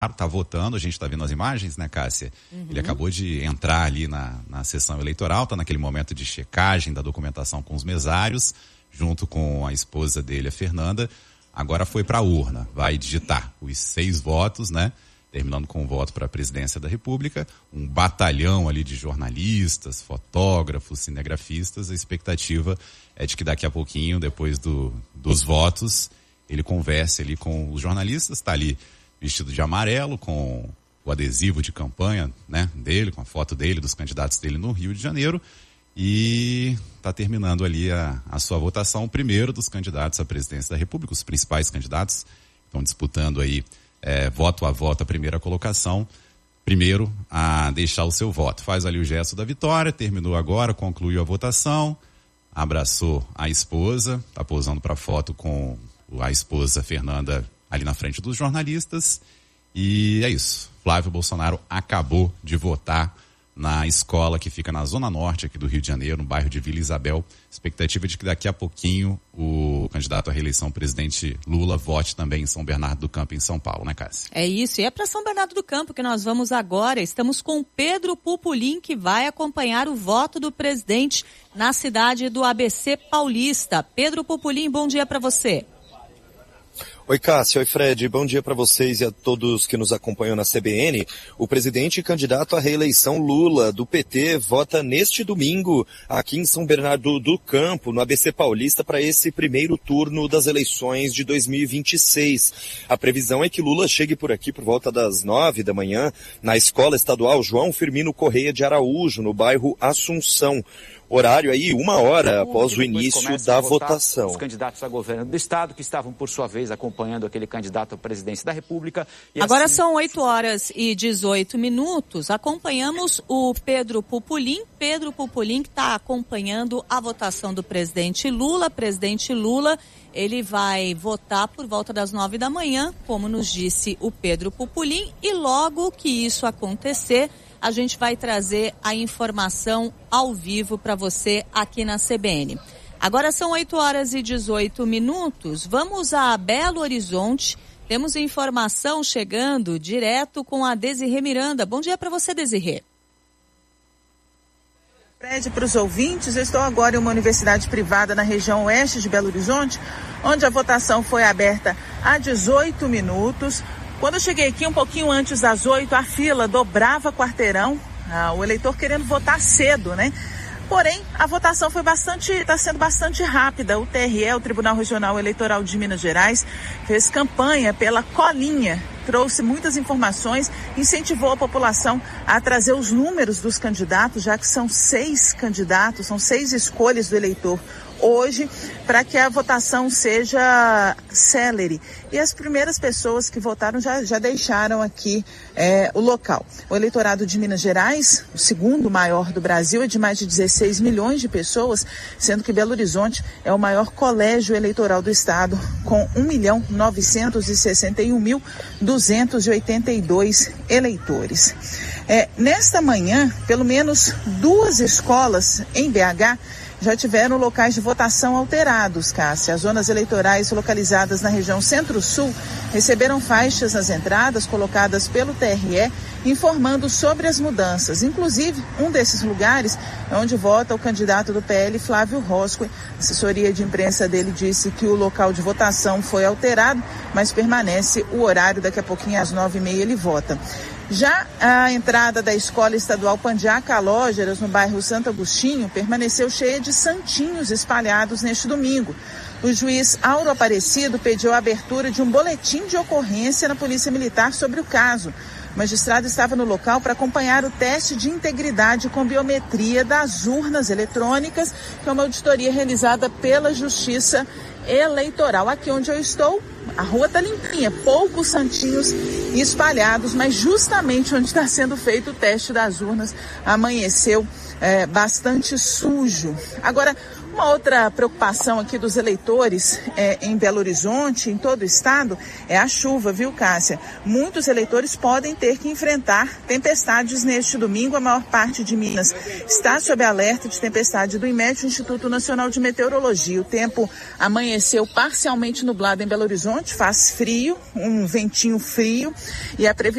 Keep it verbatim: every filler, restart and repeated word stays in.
está votando, a gente está vendo as imagens, né, Cássia? Uhum. Ele acabou de entrar ali na, na sessão eleitoral, está naquele momento de checagem da documentação com os mesários, junto com a esposa dele, a Fernanda. Agora foi para a urna, vai digitar os seis votos, né? Terminando com o voto para a presidência da República, um batalhão ali de jornalistas, fotógrafos, cinegrafistas. A expectativa é de que daqui a pouquinho, depois do, dos votos, ele converse ali com os jornalistas, está ali vestido de amarelo, com o adesivo de campanha, né, dele, com a foto dele, dos candidatos dele no Rio de Janeiro, e está terminando ali a, a sua votação. O primeiro dos candidatos à presidência da República, os principais candidatos estão disputando aí é, voto a voto a primeira colocação, primeiro a deixar o seu voto. Faz ali o gesto da vitória, terminou agora, concluiu a votação, abraçou a esposa, está posando para foto com a esposa Fernanda ali na frente dos jornalistas, e é isso. Flávio Bolsonaro acabou de votar na escola que fica na zona norte aqui do Rio de Janeiro, no bairro de Vila Isabel. Expectativa de que daqui a pouquinho o candidato à reeleição, o presidente Lula, vote também em São Bernardo do Campo, em São Paulo, né, Cássia? É isso, e é para São Bernardo do Campo que nós vamos agora. Estamos com Pedro Pupolin, que vai acompanhar o voto do presidente na cidade do A B C Paulista. Pedro Pupolin, bom dia para você. Oi, Cássia. Oi, Fred. Bom dia para vocês e a todos que nos acompanham na C B N. O presidente e candidato à reeleição Lula, do P T, vota neste domingo aqui em São Bernardo do Campo, no A B C Paulista, para esse primeiro turno das eleições de dois mil e vinte e seis. A previsão é que Lula chegue por aqui por volta das nove da manhã, na Escola Estadual João Firmino Correia de Araújo, no bairro Assunção. Horário aí, uma hora após o início da votação. Os candidatos a governo do Estado, que estavam, por sua vez, acompanhando aquele candidato à presidência da República. E Agora assim... são oito horas e dezoito minutos. Acompanhamos o Pedro Pupolin. Pedro Pupolin que está acompanhando a votação do presidente Lula. Presidente Lula, ele vai votar por volta das nove da manhã, como nos disse o Pedro Pupolin. E logo que isso acontecer, a gente vai trazer a informação ao vivo para você aqui na C B N. Agora são oito horas e dezoito minutos. Vamos a Belo Horizonte. Temos informação chegando direto com a Desirê Miranda. Bom dia para você, Desirê. Fred, para os ouvintes, eu estou agora em uma universidade privada na região oeste de Belo Horizonte, onde a votação foi aberta há dezoito minutos. Quando eu cheguei aqui um pouquinho antes das oito, a fila dobrava quarteirão, ah, o eleitor querendo votar cedo, né? Porém, a votação foi bastante, está sendo bastante rápida. O T R E, o Tribunal Regional Eleitoral de Minas Gerais, fez campanha pela colinha, trouxe muitas informações, incentivou a população a trazer os números dos candidatos, já que são seis candidatos, são seis escolhas do eleitor hoje, para que a votação seja célere. E as primeiras pessoas que votaram já, já deixaram aqui é, o local. O eleitorado de Minas Gerais, o segundo maior do Brasil, é de mais de dezesseis milhões de pessoas, sendo que Belo Horizonte é o maior colégio eleitoral do estado, com um milhão novecentos e sessenta e um mil duzentos e oitenta e dois eleitores. É, nesta manhã, pelo menos duas escolas em B H já tiveram locais de votação alterados, Cássia. As zonas eleitorais localizadas na região Centro-Sul receberam faixas nas entradas colocadas pelo T R E, informando sobre as mudanças. Inclusive, um desses lugares é onde vota o candidato do P L, Flávio Roscoe. A assessoria de imprensa dele disse que o local de votação foi alterado, mas permanece o horário. Daqui a pouquinho, às nove e meia, ele vota. Já a entrada da Escola Estadual Pandiá Calógeras, no bairro Santo Agostinho, permaneceu cheia de santinhos espalhados neste domingo. O juiz Auro Aparecido pediu a abertura de um boletim de ocorrência na Polícia Militar sobre o caso. O magistrado estava no local para acompanhar o teste de integridade com biometria das urnas eletrônicas, que é uma auditoria realizada pela Justiça Eleitoral. Aqui onde eu estou, a rua está limpinha, poucos santinhos espalhados, mas justamente onde está sendo feito o teste das urnas amanheceu é, bastante sujo. Agora, Uma outra preocupação aqui dos eleitores é, em Belo Horizonte, em todo o estado, é a chuva, viu, Cássia? Muitos eleitores podem ter que enfrentar tempestades neste domingo. A maior parte de Minas está sob alerta de tempestade do IMET, o Instituto Nacional de Meteorologia. O tempo amanheceu parcialmente nublado em Belo Horizonte, faz frio, um ventinho frio, e a previsão